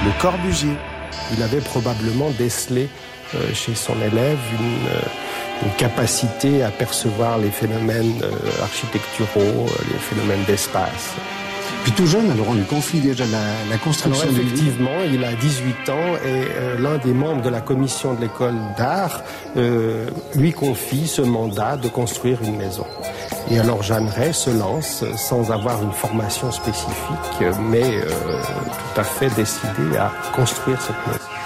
Le Corbusier. Il avait probablement décelé chez son élève une capacité à percevoir les phénomènes architecturaux, les phénomènes d'espace. Puis tout jeune, alors on lui confie déjà la construction. Alors effectivement, il a 18 ans et l'un des membres de la commission de l'école d'art lui confie ce mandat de construire une maison. Et alors Jeanne Rey se lance sans avoir une formation spécifique, mais tout à fait décidée à construire cette maison.